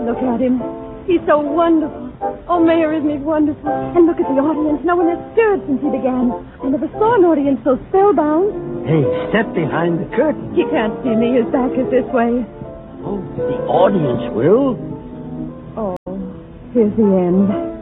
Look at him. He's so wonderful. Oh, Mayor, isn't he wonderful? And look at the audience. No one has stirred since he began. I never saw an audience so spellbound. Hey, step behind the curtain. He can't see me. His back is this way. Oh, the audience will. Oh, here's the end.